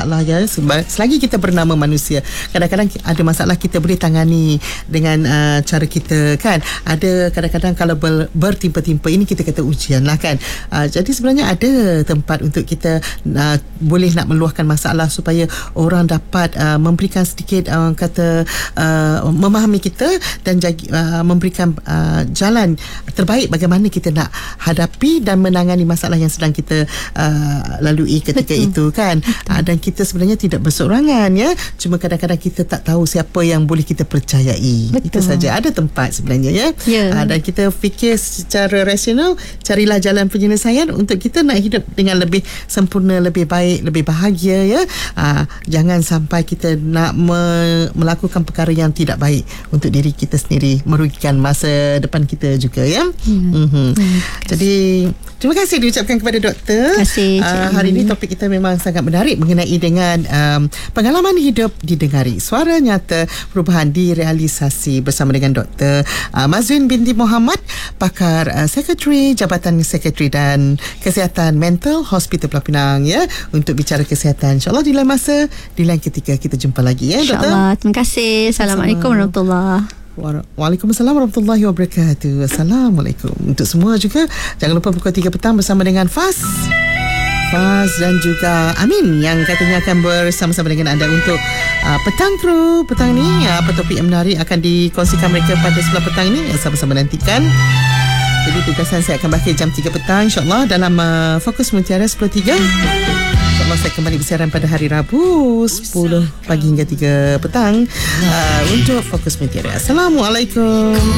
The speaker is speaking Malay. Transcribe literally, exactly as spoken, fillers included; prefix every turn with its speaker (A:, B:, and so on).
A: masalah ya. Selagi kita bernama manusia, kadang-kadang ada masalah kita boleh tangani dengan uh, cara kita kan. Ada kadang-kadang kalau ber, bertimpa-timpa, ini kita kata ujian lah kan. Uh, jadi sebenarnya ada tempat untuk kita uh, boleh nak meluahkan masalah supaya orang dapat uh, memberikan sedikit uh, kata uh, memahami kita dan jagi, uh, memberikan uh, jalan terbaik bagaimana kita nak hadapi dan menangani masalah yang sedang kita uh, lalui ketika Betul. itu kan. Uh, dan kita sebenarnya tidak berseorangan ya. Cuma kadang-kadang kita tak tahu siapa yang boleh kita percayai. Betul. Itu saja. Ada tempat sebenarnya ya. Yeah. Uh, dan kita fikir secara rasional, carilah jalan penyelesaian untuk kita nak hidup dengan lebih sempurna, lebih baik, lebih bahagia ya. Uh, jangan sampai kita nak me- melakukan perkara yang tidak baik untuk diri kita sendiri, merugikan masa depan kita juga ya. Hmm. Mm-hmm. Hmm. Jadi terima kasih diucapkan kepada doktor.
B: Terima kasih.
A: Uh, hari ini topik kita memang sangat menarik mengenai dengan um, pengalaman hidup didengari, suara nyata perubahan direalisasi bersama dengan Doktor uh, Mazwin binti Mohamad, pakar uh, sekretari Jabatan Sekretari dan Kesihatan Mental Hospital Pulau Pinang ya, untuk bicara kesihatan. InsyaAllah di lain masa, di lain ketika kita jumpa lagi ya Doktor.
B: InsyaAllah. Terima kasih. Assalamualaikum warahmatullahi wabarakatuh.
A: Waalaikumsalam warahmatullahi wabarakatuh. Assalamualaikum. Untuk semua juga, jangan lupa pukul tiga petang bersama dengan Faz Faz dan juga Amin yang katanya akan bersama-sama dengan anda untuk uh, petang kru. Petang ni uh, apa topik yang menarik akan dikongsikan mereka pada sebelah petang ni, uh, sama-sama nantikan. Jadi tugasan saya akan berakhir jam tiga petang insyaAllah dalam uh, Fokus Mutiara sepuluh tiga. InsyaAllah saya kembali bersiaran pada hari Rabu sepuluh pagi hingga tiga petang uh, untuk Fokus Mutiara. Assalamualaikum.